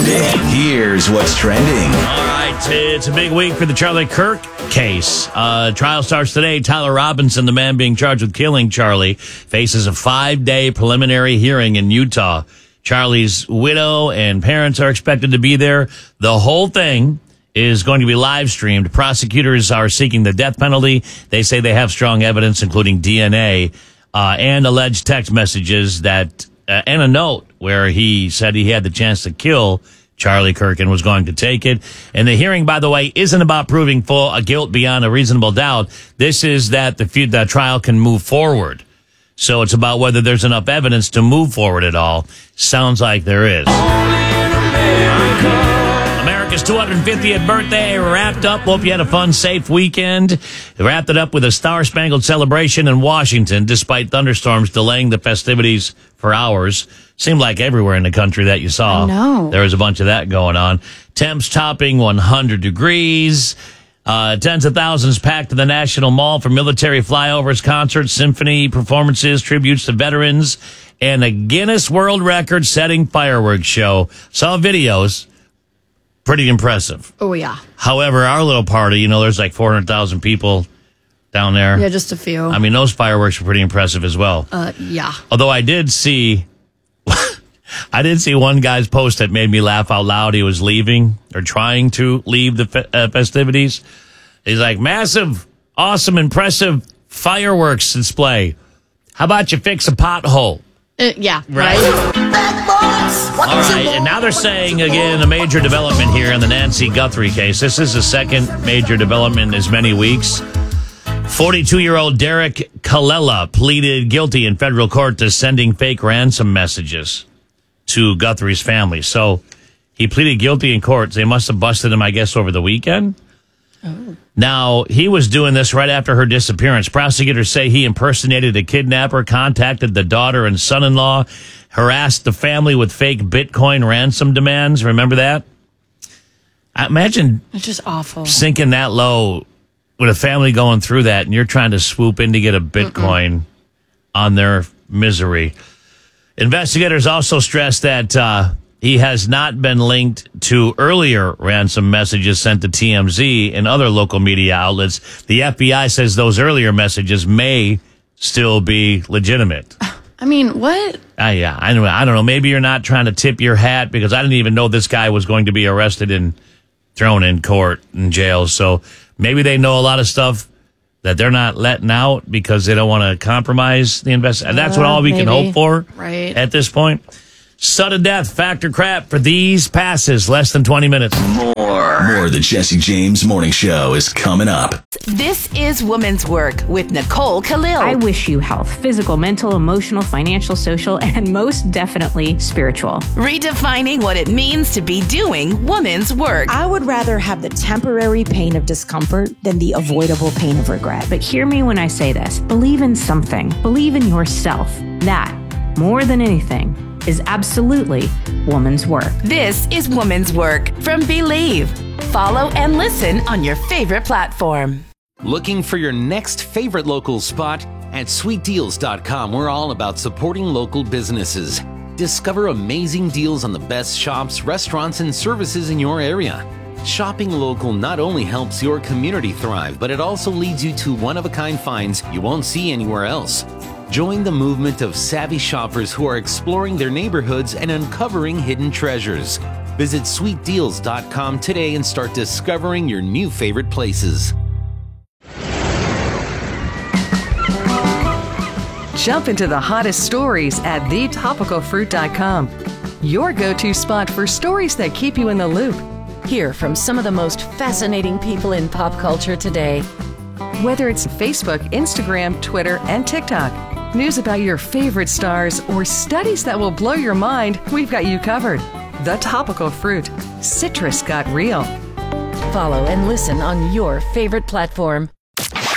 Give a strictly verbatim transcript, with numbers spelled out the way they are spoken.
trending. Here's what's trending. All right, it's a big week for the Charlie Kirk case. Uh, trial starts today. Tyler Robinson, the man being charged with killing Charlie, faces a five-day preliminary hearing in Utah. Charlie's widow and parents are expected to be there. The whole thing is going to be live streamed. Prosecutors are seeking the death penalty. They say they have strong evidence, including D N A uh, and alleged text messages that uh, and a note where he said he had the chance to kill Charlie Kirk and was going to take it. And the hearing, by the way, isn't about proving full a guilt beyond a reasonable doubt. This is that the, the trial can move forward. So it's about whether there's enough evidence to move forward at all. Sounds like there is. America's two hundred fiftieth birthday wrapped up. Hope you had a fun, safe weekend. Wrapped it up with a star-spangled celebration in Washington, despite thunderstorms delaying the festivities for hours. Seemed like everywhere in the country that you saw. I know. There was a bunch of that going on. Temps topping one hundred degrees. Uh, tens of thousands packed to the National Mall for military flyovers, concerts, symphony performances, tributes to veterans, and a Guinness World Record-setting fireworks show. Saw videos. Pretty impressive. Oh, yeah. However, our little party, you know, there's like four hundred thousand people down there. Yeah, just a few. I mean, those fireworks were pretty impressive as well. Uh, yeah. Although I did see... I did see one guy's post that made me laugh out loud. He was leaving or trying to leave the fe- uh, festivities. He's like, massive, awesome, impressive fireworks display. How about you fix a pothole? Uh, yeah, Right. right? All right, and now they're saying, again, a major development here in the Nancy Guthrie case. This is the second major development in as many weeks. forty-two-year-old Derek Kallela pleaded guilty in federal court to sending fake ransom messages to Guthrie's family. So he pleaded guilty in court. They must have busted him, I guess, over the weekend. Oh. Now, he was doing this right after her disappearance. Prosecutors say he impersonated a kidnapper, contacted the daughter and son-in-law, harassed the family with fake Bitcoin ransom demands. Remember that? I imagine it's just awful. Sinking that low with a family going through that, and you're trying to swoop in to get a Bitcoin Mm-mm. on their misery. Investigators also stressed that uh, he has not been linked to earlier ransom messages sent to T M Z and other local media outlets. The F B I says those earlier messages may still be legitimate. I mean, what? Uh, yeah, I don't, I don't know. Maybe you're not trying to tip your hat because I didn't even know this guy was going to be arrested and thrown in court and jail. So maybe they know a lot of stuff that they're not letting out because they don't want to compromise the investigation. That's what all we maybe. can hope for right. at this point. Sudden death, factor crap for these passes. Less than twenty minutes. More. More of the Jesse James Morning Show is coming up. This is Woman's Work with Nicole Khalil. I wish you health, physical, mental, emotional, financial, social, and most definitely spiritual. Redefining what it means to be doing woman's work. I would rather have the temporary pain of discomfort than the avoidable pain of regret. But hear me when I say this. Believe in something. Believe in yourself. That, more than anything, is absolutely woman's work. This is Woman's Work from Believe. Follow and listen on your favorite platform. Looking for your next favorite local spot? At sweet deals dot com, we're all about supporting local businesses. Discover amazing deals on the best shops, restaurants, and services in your area. Shopping local not only helps your community thrive, but it also leads you to one-of-a-kind finds you won't see anywhere else. Join the movement of savvy shoppers who are exploring their neighborhoods and uncovering hidden treasures. Visit sweet deals dot com today and start discovering your new favorite places. Jump into the hottest stories at the topical fruit dot com. Your go-to spot for stories that keep you in the loop. Hear from some of the most fascinating people in pop culture today. Whether it's Facebook, Instagram, Twitter, and TikTok, news about your favorite stars, or studies that will blow your mind, we've got you covered. The Topical Fruit. Citrus got real. Follow and listen on your favorite platform.